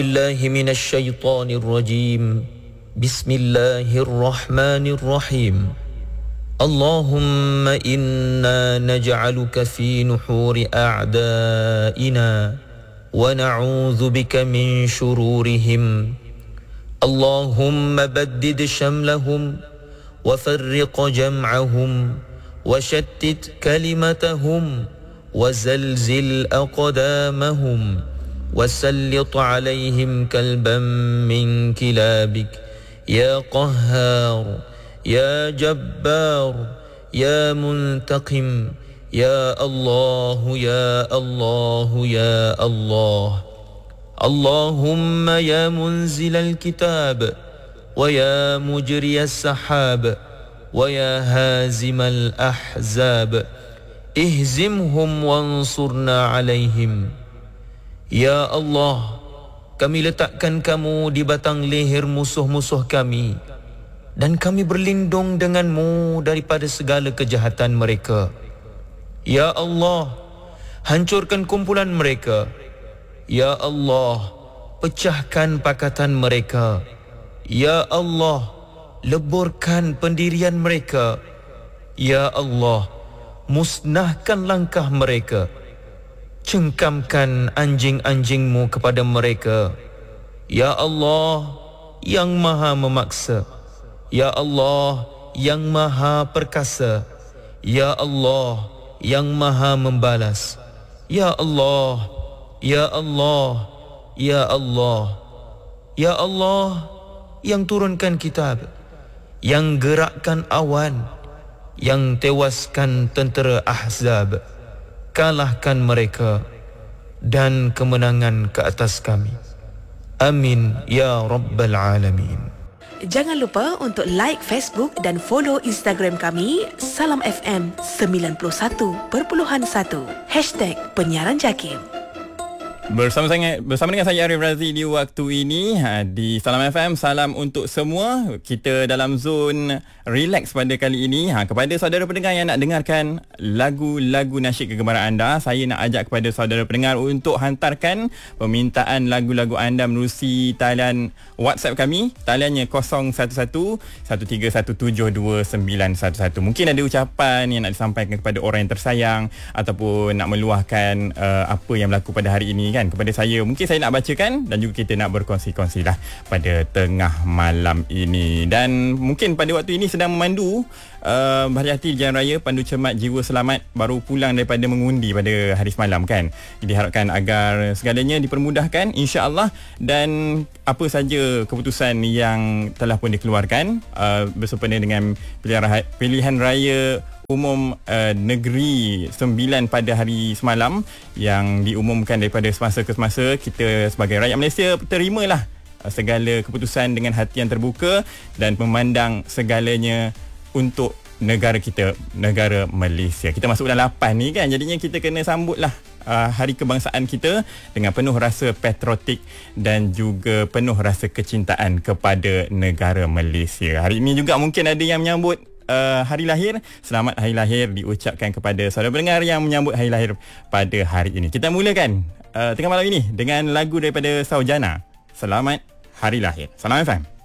بالله من الشيطان الرجيم بسم الله الرحمن الرحيم اللهم إنا نجعلك في نحور أعدائنا ونعوذ بك من شرورهم اللهم بدد شملهم وفرق جمعهم وشتت كلمتهم وزلزل أقدامهم وسلط عليهم كلبا من كلابك يا قهار يا جبار يا منتقم يا الله يا الله يا الله اللهم يا منزل الكتاب ويا مجري السحاب ويا هازم الأحزاب اهزمهم وانصرنا عليهم. Ya Allah, kami letakkan kamu di batang leher musuh-musuh kami dan kami berlindung denganmu daripada segala kejahatan mereka. Ya Allah, hancurkan kumpulan mereka. Ya Allah, pecahkan pakatan mereka. Ya Allah, leburkan pendirian mereka. Ya Allah, musnahkan langkah mereka. Cengkamkan anjing-anjingmu kepada mereka. Ya Allah, yang maha memaksa. Ya Allah, yang maha perkasa. Ya Allah, yang maha membalas. Ya Allah, Ya Allah, Ya Allah, Ya Allah, yang turunkan kitab, yang gerakkan awan, yang tewaskan tentera Ahzab. Kalahkan mereka dan kemenangan ke atas kami. Amin ya Rabbal Alamin. Jangan lupa untuk like Facebook dan follow Instagram kami Salam FM 91.1 #Penyiaran Jakim. Bersama dengan saya Arif Razi di waktu ini di Salam FM. Salam untuk semua. Kita dalam zon relax pada kali ini. Kepada saudara pendengar yang nak dengarkan lagu-lagu nasyid kegemaran anda, saya nak ajak kepada saudara pendengar untuk hantarkan permintaan lagu-lagu anda menerusi talian WhatsApp kami. Taliannya 011113172911. Mungkin ada ucapan yang nak disampaikan kepada orang yang tersayang ataupun nak meluahkan apa yang berlaku pada hari ini kan kepada saya. Mungkin saya nak bacakan dan juga kita nak berkongsi-kongsi lah pada tengah malam ini. Dan mungkin pada waktu ini sedang memandu berhati-hati di jalan raya, pandu cermat, jiwa selamat, baru pulang daripada mengundi pada hari semalam kan. Jadi harapkan agar segalanya dipermudahkan insya-Allah, dan apa saja keputusan yang telah pun dikeluarkan bersempena dengan pilihan raya umum negeri 9 pada hari semalam yang diumumkan daripada semasa ke semasa, kita sebagai rakyat Malaysia terimalah segala keputusan dengan hati yang terbuka dan memandang segalanya untuk negara kita, negara Malaysia. Kita masuk bulan 8 ni kan, jadinya kita kena sambutlah hari kebangsaan kita dengan penuh rasa patriotik dan juga penuh rasa kecintaan kepada negara Malaysia. Hari ini juga mungkin ada yang menyambut hari lahir. Selamat hari lahir diucapkan kepada saudara pendengar yang menyambut hari lahir pada hari ini. Kita mulakan tengah malam ini dengan lagu daripada Saujana. Selamat hari lahir. Salam FM.